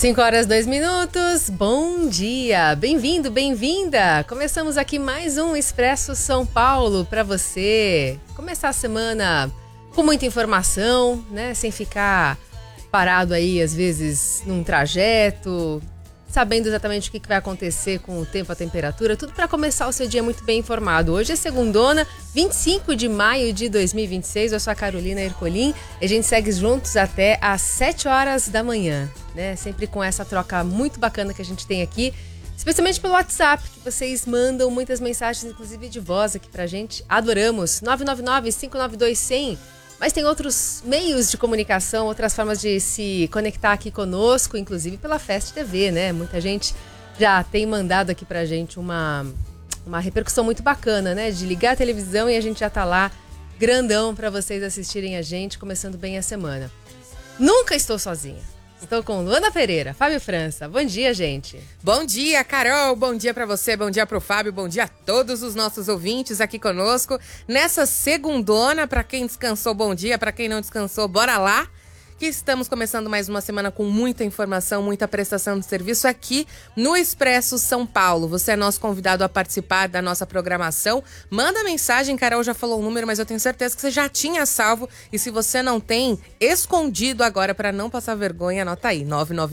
5h02. Bom dia, bem-vindo, bem-vinda. Começamos aqui mais um Expresso São Paulo para você. Começar a semana com muita informação, né? Sem ficar parado aí, às vezes, num trajeto, sabendo exatamente o que vai acontecer com o tempo, a temperatura, tudo para começar o seu dia muito bem informado. Hoje é segundona, 25 de maio de 2026. Eu sou a Carolina Ercolim e a gente segue juntos até às 7 horas da manhã, né? Sempre com essa troca muito bacana que a gente tem aqui, especialmente pelo WhatsApp, que vocês mandam muitas mensagens, inclusive de voz aqui pra gente. Adoramos. 999-592-100. Mas tem outros meios de comunicação, outras formas de se conectar aqui conosco, inclusive pela Fast TV, né? Muita gente já tem mandado aqui pra gente uma repercussão muito bacana, né? De ligar a televisão e a gente já tá lá grandão pra vocês assistirem a gente, começando bem a semana. Nunca estou sozinha. Estou com Luana Pereira, Fábio França. Bom dia, gente. Bom dia, Carol. Bom dia pra você, bom dia pro Fábio, bom dia a todos os nossos ouvintes aqui conosco. Nessa segundona, pra quem descansou, bom dia. Pra quem não descansou, bora lá. Que estamos começando mais uma semana com muita informação, muita prestação de serviço aqui no Expresso São Paulo. Você é nosso convidado a participar da nossa programação. Manda mensagem, Carol já falou o número, mas eu tenho certeza que você já tinha salvo. E se você não tem, escondido agora para não passar vergonha, anota aí,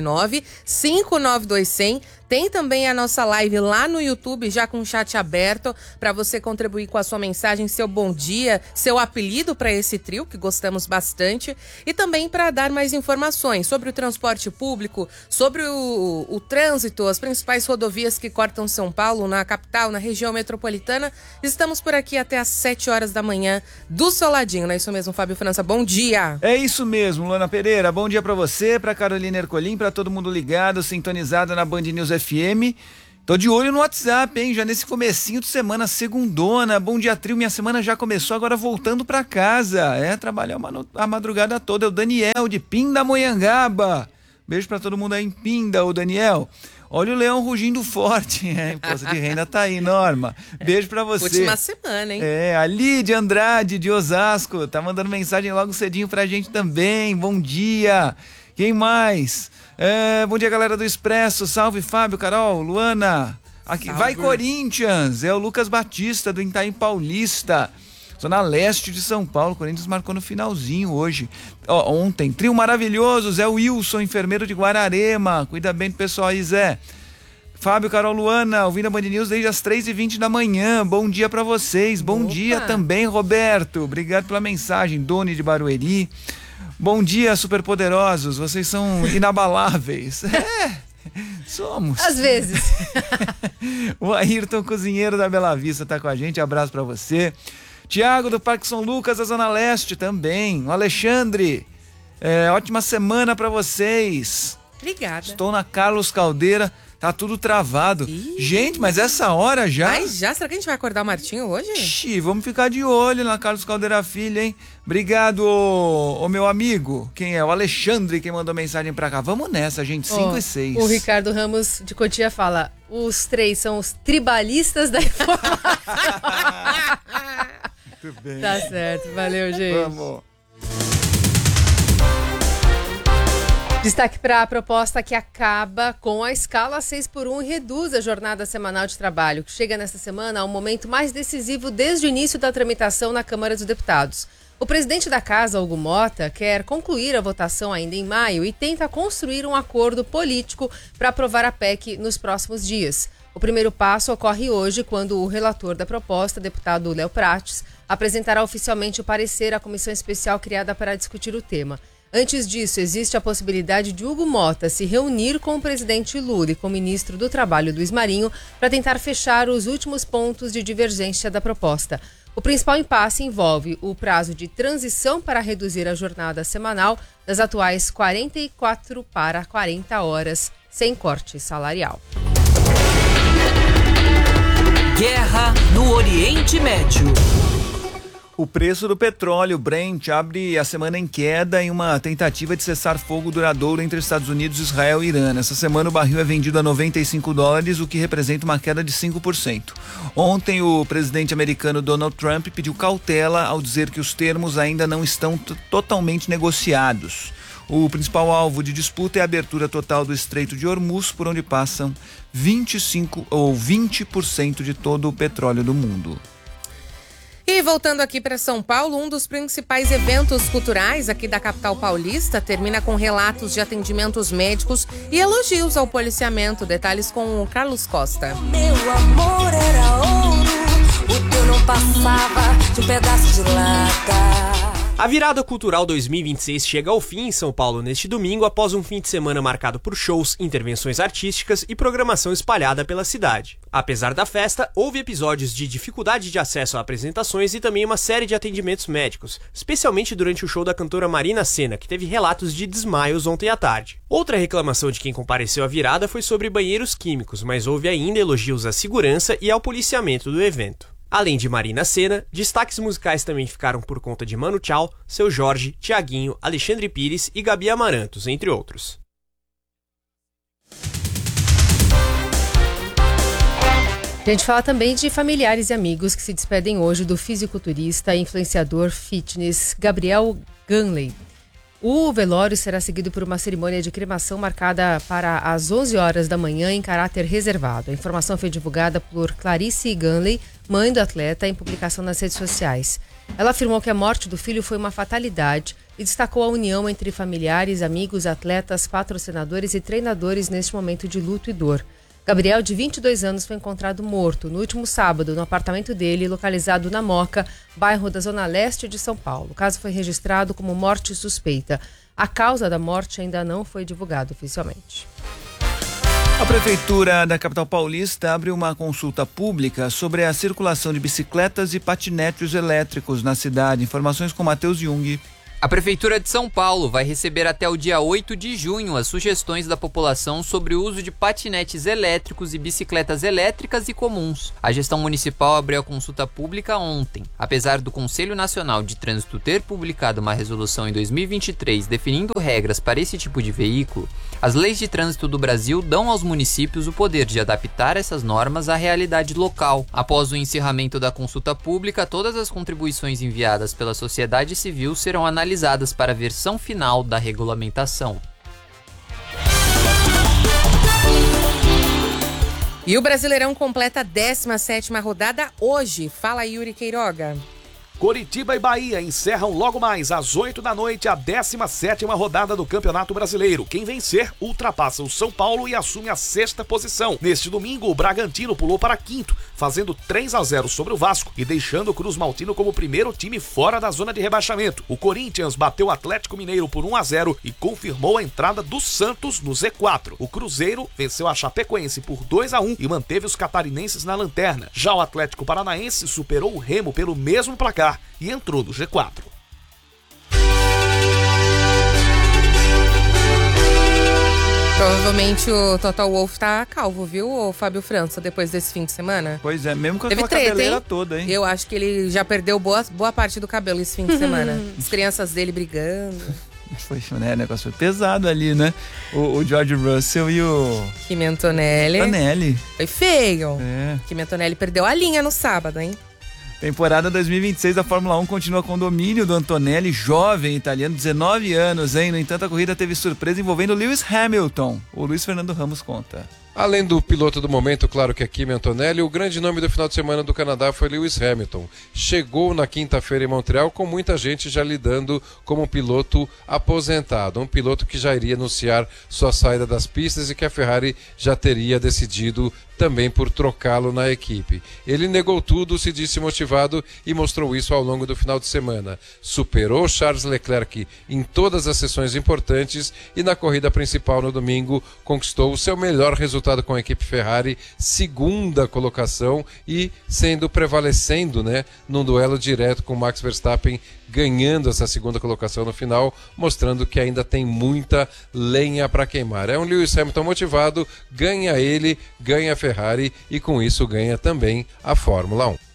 999-592-100. Tem também a nossa live lá no YouTube, já com o chat aberto, para você contribuir com a sua mensagem, seu bom dia, seu apelido para esse trio, que gostamos bastante. E também para dar mais informações sobre o transporte público, sobre o trânsito, as principais rodovias que cortam São Paulo, na capital, na região metropolitana. Estamos por aqui até às 7 horas da manhã, do seu ladinho, não é isso mesmo, Fábio França? Bom dia! É isso mesmo, Luana Pereira. Bom dia para você, para Carolina Ercolim, para todo mundo ligado, sintonizado na Band News FM. Tô de olho no WhatsApp, hein? Já nesse comecinho de semana, segundona. Bom dia, trio. Minha semana já começou, agora voltando pra casa. Trabalhar a madrugada toda. É o Daniel, de Pindamonhangaba. Beijo pra todo mundo aí em Pinda, ô Daniel. Olha o leão rugindo forte. Imposto de renda tá aí, Norma. Beijo pra você. Última semana, hein? A Lídia Andrade, de Osasco. Tá mandando mensagem logo cedinho pra gente também. Bom dia. Quem mais? Bom dia, galera do Expresso. Salve, Fábio, Carol, Luana. Aqui, salve. Vai Corinthians. É o Lucas Batista, do Itaim Paulista, zona leste de São Paulo. O Corinthians marcou no finalzinho hoje. Ontem. Trio maravilhoso. Zé Wilson, enfermeiro de Guararema. Cuida bem do pessoal aí, Zé. Fábio, Carol, Luana, ouvindo a Band News desde as 3h20 da manhã. Bom dia pra vocês. Bom dia também, Roberto. Obrigado pela mensagem. Doni de Barueri. Bom dia, superpoderosos, vocês são inabaláveis. Somos. Às vezes. O Ayrton, cozinheiro da Bela Vista, tá com a gente, abraço pra você. Tiago, do Parque São Lucas, da Zona Leste, também. O Alexandre, ótima semana pra vocês. Obrigada. Estou na Carlos Caldeira. Tá tudo travado. Gente, mas essa hora já? Mas já? Será que a gente vai acordar o Martinho hoje? Vamos ficar de olho na Carlos Caldeira Filho, hein? Obrigado, ô meu amigo. Quem é? O Alexandre, que mandou mensagem pra cá. Vamos nessa, gente. 5 e 6. O Ricardo Ramos de Cotia fala: os três são os tribalistas da informação. Muito bem. Tá certo. Valeu, gente. Vamos. Destaque para a proposta que acaba com a escala 6x1 e reduz a jornada semanal de trabalho, que chega nesta semana ao momento mais decisivo desde o início da tramitação na Câmara dos Deputados. O presidente da Casa, Hugo Mota, quer concluir a votação ainda em maio e tenta construir um acordo político para aprovar a PEC nos próximos dias. O primeiro passo ocorre hoje, quando o relator da proposta, deputado Léo Prates, apresentará oficialmente o parecer à comissão especial criada para discutir o tema. Antes disso, existe a possibilidade de Hugo Mota se reunir com o presidente Lula e com o ministro do Trabalho, Luiz Marinho, para tentar fechar os últimos pontos de divergência da proposta. O principal impasse envolve o prazo de transição para reduzir a jornada semanal das atuais 44 para 40 horas, sem corte salarial. Guerra no Oriente Médio. O preço do petróleo Brent abre a semana em queda em uma tentativa de cessar fogo duradouro entre Estados Unidos, Israel e Irã. Essa semana o barril é vendido a $95, o que representa uma queda de 5%. Ontem o presidente americano Donald Trump pediu cautela ao dizer que os termos ainda não estão totalmente negociados. O principal alvo de disputa é a abertura total do Estreito de Hormuz, por onde passam 20% de todo o petróleo do mundo. E voltando aqui para São Paulo, um dos principais eventos culturais aqui da capital paulista termina com relatos de atendimentos médicos e elogios ao policiamento. Detalhes com o Carlos Costa. Meu amor era ouro, o teu não passava de um pedaço de lata. A virada cultural 2026 chega ao fim em São Paulo neste domingo, após um fim de semana marcado por shows, intervenções artísticas e programação espalhada pela cidade. Apesar da festa, houve episódios de dificuldade de acesso a apresentações e também uma série de atendimentos médicos, especialmente durante o show da cantora Marina Sena, que teve relatos de desmaios ontem à tarde. Outra reclamação de quem compareceu à virada foi sobre banheiros químicos, mas houve ainda elogios à segurança e ao policiamento do evento. Além de Marina Sena, destaques musicais também ficaram por conta de Manu Chao, Seu Jorge, Thiaguinho, Alexandre Pires e Gabi Amarantos, entre outros. A gente fala também de familiares e amigos que se despedem hoje do fisiculturista e influenciador fitness Gabriel Ganley. O velório será seguido por uma cerimônia de cremação marcada para as 11 horas da manhã em caráter reservado. A informação foi divulgada por Clarice Ganley, mãe do atleta, em publicação nas redes sociais. Ela afirmou que a morte do filho foi uma fatalidade e destacou a união entre familiares, amigos, atletas, patrocinadores e treinadores neste momento de luto e dor. Gabriel, de 22 anos, foi encontrado morto no último sábado no apartamento dele, localizado na Moca, bairro da Zona Leste de São Paulo. O caso foi registrado como morte suspeita. A causa da morte ainda não foi divulgada oficialmente. A Prefeitura da capital paulista abre uma consulta pública sobre a circulação de bicicletas e patinetes elétricos na cidade. Informações com Matheus Jung. A Prefeitura de São Paulo vai receber até o dia 8 de junho as sugestões da população sobre o uso de patinetes elétricos e bicicletas elétricas e comuns. A gestão municipal abriu a consulta pública ontem. Apesar do Conselho Nacional de Trânsito ter publicado uma resolução em 2023 definindo regras para esse tipo de veículo, as leis de trânsito do Brasil dão aos municípios o poder de adaptar essas normas à realidade local. Após o encerramento da consulta pública, todas as contribuições enviadas pela sociedade civil serão analisadas para a versão final da regulamentação. E o Brasileirão completa a 17ª rodada hoje. Fala, Yuri Queiroga. Coritiba e Bahia encerram logo mais às 8 da noite a 17ª rodada do Campeonato Brasileiro. Quem vencer ultrapassa o São Paulo e assume a 6ª posição. Neste domingo, o Bragantino pulou para quinto, fazendo 3-0 sobre o Vasco e deixando o Cruz Maltino como primeiro time fora da zona de rebaixamento. O Corinthians bateu o Atlético Mineiro por 1-0 e confirmou a entrada do Santos no Z4. O Cruzeiro venceu a Chapecoense por 2-1 e manteve os catarinenses na lanterna. Já o Atlético Paranaense superou o Remo pelo mesmo placar e entrou no G4. Provavelmente o Total Wolff tá calvo, viu, o Fábio França, depois desse fim de semana? Pois é, mesmo com Teve aquela treta, cabeleira hein? toda, hein? Eu acho que ele já perdeu boa parte do cabelo esse fim de semana. As crianças dele brigando. Foi, né? O negócio foi pesado ali, né? O George Russell e o Kim Antonelli. Foi feio. É. Kim Antonelli perdeu a linha no sábado, hein? Temporada 2026 da Fórmula 1 continua com domínio do Antonelli, jovem italiano, 19 anos, hein? No entanto, a corrida teve surpresa envolvendo Lewis Hamilton. O Luiz Fernando Ramos conta. Além do piloto do momento, claro que é Kimi Antonelli, o grande nome do final de semana do Canadá foi Lewis Hamilton. Chegou na quinta-feira em Montreal com muita gente já lidando como piloto aposentado. Um piloto que já iria anunciar sua saída das pistas e que a Ferrari já teria decidido também por trocá-lo na equipe. Ele negou tudo, se disse motivado e mostrou isso ao longo do final de semana. Superou Charles Leclerc em todas as sessões importantes e na corrida principal no domingo conquistou o seu melhor resultado com a equipe Ferrari, segunda colocação e prevalecendo, né, num duelo direto com Max Verstappen, ganhando essa segunda colocação no final, mostrando que ainda tem muita lenha para queimar. É um Lewis Hamilton motivado, ganha ele, ganha a Ferrari e com isso ganha também a Fórmula 1.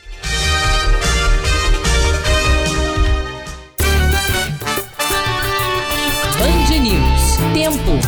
Band News. Tempo.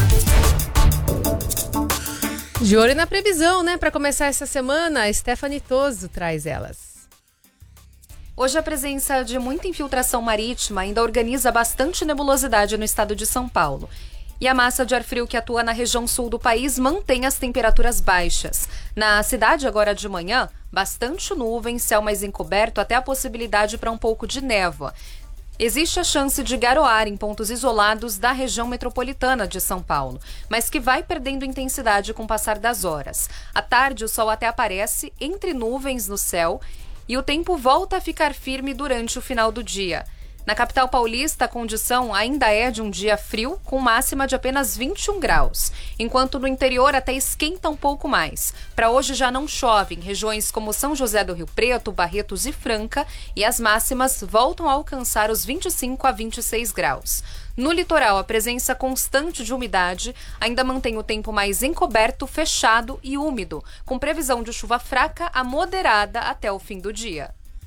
De olho na previsão, né? Para começar essa semana, a Stephanie Toso traz elas. Hoje a presença de muita infiltração marítima ainda organiza bastante nebulosidade no estado de São Paulo. E a massa de ar frio que atua na região sul do país mantém as temperaturas baixas. Na cidade, agora de manhã, bastante nuvem, céu mais encoberto, até a possibilidade para um pouco de névoa. Existe a chance de garoar em pontos isolados da região metropolitana de São Paulo, mas que vai perdendo intensidade com o passar das horas. À tarde, o sol até aparece entre nuvens no céu e o tempo volta a ficar firme durante o final do dia. Na capital paulista, a condição ainda é de um dia frio, com máxima de apenas 21 graus, enquanto no interior até esquenta um pouco mais. Para hoje já não chove em regiões como São José do Rio Preto, Barretos e Franca, e as máximas voltam a alcançar os 25 a 26 graus. No litoral, a presença constante de umidade ainda mantém o tempo mais encoberto, fechado e úmido, com previsão de chuva fraca a moderada até o fim do dia.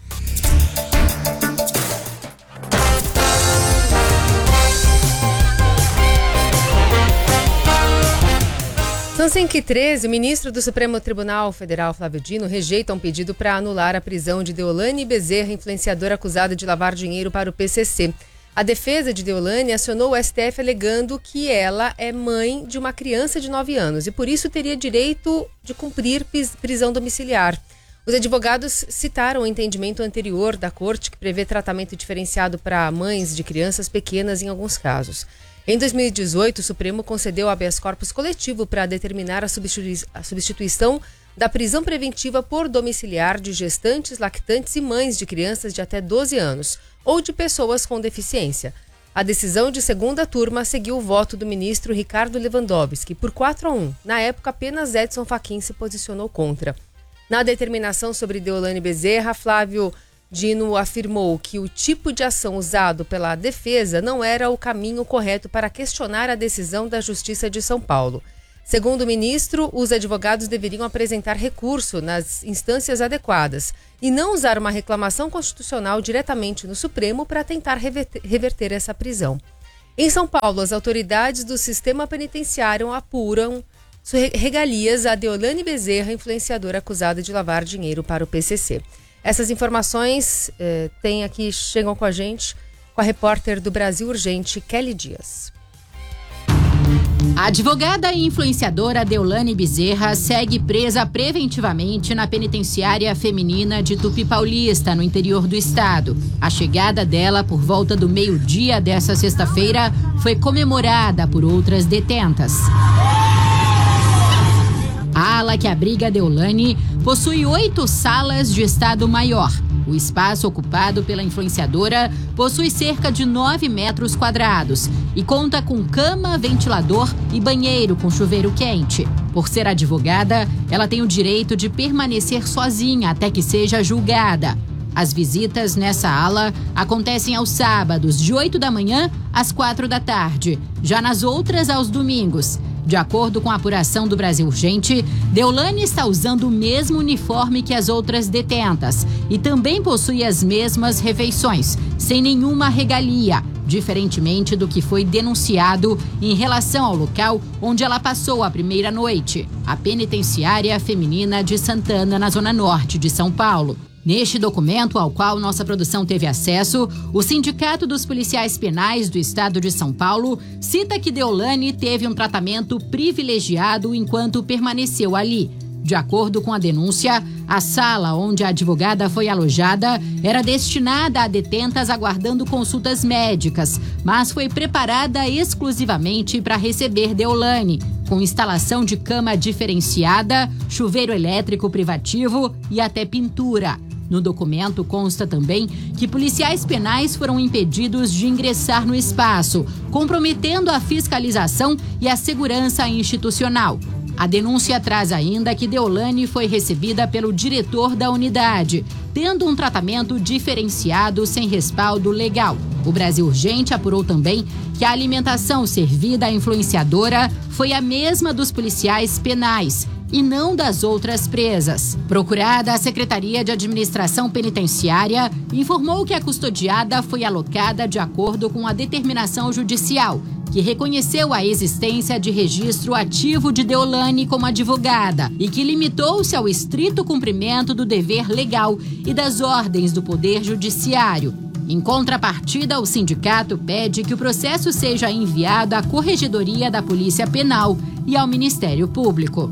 São 5h13, o ministro do Supremo Tribunal Federal, Flávio Dino, rejeita um pedido para anular a prisão de Deolane Bezerra, influenciadora acusada de lavar dinheiro para o PCC. A defesa de Deolane acionou o STF alegando que ela é mãe de uma criança de 9 anos e por isso teria direito de cumprir prisão domiciliar. Os advogados citaram o entendimento anterior da corte que prevê tratamento diferenciado para mães de crianças pequenas em alguns casos. Em 2018, o Supremo concedeu habeas corpus coletivo para determinar a substituição da prisão preventiva por domiciliar de gestantes, lactantes e mães de crianças de até 12 anos ou de pessoas com deficiência. A decisão de segunda turma seguiu o voto do ministro Ricardo Lewandowski por 4-1. Na época, apenas Edson Fachin se posicionou contra. Na determinação sobre Deolane Bezerra, Flávio Dino afirmou que o tipo de ação usado pela defesa não era o caminho correto para questionar a decisão da Justiça de São Paulo. Segundo o ministro, os advogados deveriam apresentar recurso nas instâncias adequadas e não usar uma reclamação constitucional diretamente no Supremo para tentar reverter essa prisão. Em São Paulo, as autoridades do sistema penitenciário apuram regalias a Deolane Bezerra, influenciadora acusada de lavar dinheiro para o PCC. Essas informações chegam com a gente, com a repórter do Brasil Urgente, Kelly Dias. A advogada e influenciadora Deolane Bezerra segue presa preventivamente na penitenciária feminina de Tupi Paulista, no interior do estado. A chegada dela por volta do meio-dia dessa sexta-feira foi comemorada por outras detentas. A ala que abriga Deolane possui 8 salas de estado maior. O espaço ocupado pela influenciadora possui cerca de 9 metros quadrados e conta com cama, ventilador e banheiro com chuveiro quente. Por ser advogada, ela tem o direito de permanecer sozinha até que seja julgada. As visitas nessa ala acontecem aos sábados, de 8 da manhã às 4 da tarde. Já nas outras, aos domingos. De acordo com a apuração do Brasil Urgente, Deolane está usando o mesmo uniforme que as outras detentas e também possui as mesmas refeições, sem nenhuma regalia, diferentemente do que foi denunciado em relação ao local onde ela passou a primeira noite, a penitenciária feminina de Santana, na zona norte de São Paulo. Neste documento, ao qual nossa produção teve acesso, o Sindicato dos Policiais Penais do Estado de São Paulo cita que Deolane teve um tratamento privilegiado enquanto permaneceu ali. De acordo com a denúncia, a sala onde a advogada foi alojada era destinada a detentas aguardando consultas médicas, mas foi preparada exclusivamente para receber Deolane, com instalação de cama diferenciada, chuveiro elétrico privativo e até pintura. No documento consta também que policiais penais foram impedidos de ingressar no espaço, comprometendo a fiscalização e a segurança institucional. A denúncia traz ainda que Deolane foi recebida pelo diretor da unidade, tendo um tratamento diferenciado sem respaldo legal. O Brasil Urgente apurou também que a alimentação servida à influenciadora foi a mesma dos policiais penais e não das outras presas. Procurada, a Secretaria de Administração Penitenciária informou que a custodiada foi alocada de acordo com a determinação judicial, que reconheceu a existência de registro ativo de Deolane como advogada e que limitou-se ao estrito cumprimento do dever legal e das ordens do Poder Judiciário. Em contrapartida, o sindicato pede que o processo seja enviado à Corregedoria da Polícia Penal e ao Ministério Público.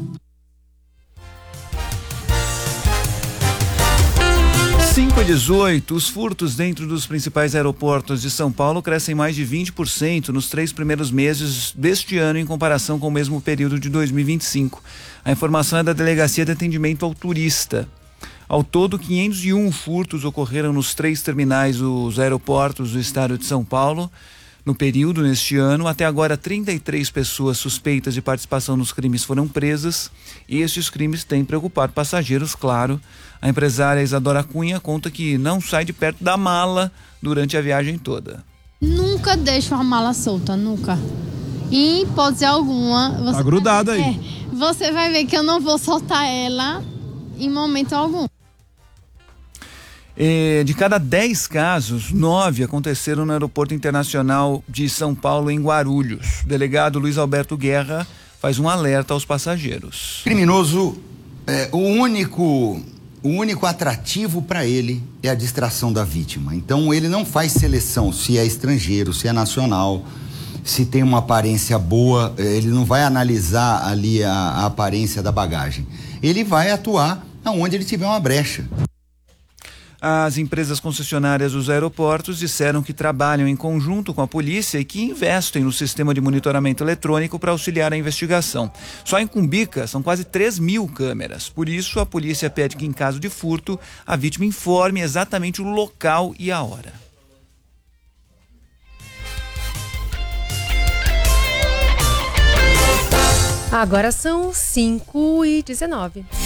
5h18, os furtos dentro dos principais aeroportos de São Paulo crescem mais de 20% nos 3 primeiros meses deste ano em comparação com o mesmo período de 2025. A informação é da Delegacia de Atendimento ao Turista. Ao todo, 501 furtos ocorreram nos 3 terminais dos aeroportos do estado de São Paulo. No período, neste ano, até agora 33 pessoas suspeitas de participação nos crimes foram presas e estes crimes têm preocupado passageiros, claro. A empresária Isadora Cunha conta que não sai de perto da mala durante a viagem toda. Nunca deixo a mala solta, nunca. Em hipótese alguma... Tá grudada aí. Você vai ver que eu não vou soltar ela em momento algum. De cada 10 casos, 9 aconteceram no Aeroporto Internacional de São Paulo, em Guarulhos. O delegado Luiz Alberto Guerra faz um alerta aos passageiros. Criminoso, o único atrativo para ele é a distração da vítima. Então ele não faz seleção se é estrangeiro, se é nacional, se tem uma aparência boa, ele não vai analisar ali a aparência da bagagem. Ele vai atuar onde ele tiver uma brecha. As empresas concessionárias dos aeroportos disseram que trabalham em conjunto com a polícia e que investem no sistema de monitoramento eletrônico para auxiliar a investigação. Só em Cumbica são quase 3.000 câmeras. Por isso, a polícia pede que, em caso de furto, a vítima informe exatamente o local e a hora. Agora são 5h19.